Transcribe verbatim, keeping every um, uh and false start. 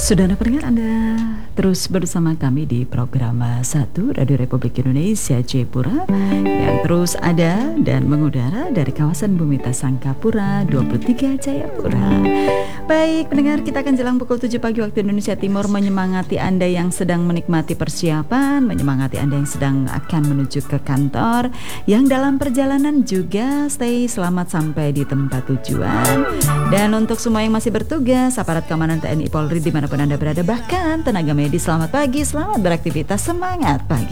Saudara pendengar, Anda terus bersama kami di program satu Radio Republik Indonesia Jayapura yang terus ada dan mengudara dari kawasan Bumita Sangkapura dua puluh tiga Jayapura. Baik pendengar, kita akan jelang pukul tujuh pagi waktu Indonesia Timur menyemangati Anda yang sedang menikmati persiapan, menyemangati Anda yang sedang akan menuju ke kantor, yang dalam perjalanan juga stay selamat sampai di tempat tujuan. Dan untuk semua yang masih bertugas, aparat keamanan T N I Polri dimanapun Anda berada, bahkan tenaga medis, selamat pagi, selamat beraktivitas, semangat pagi.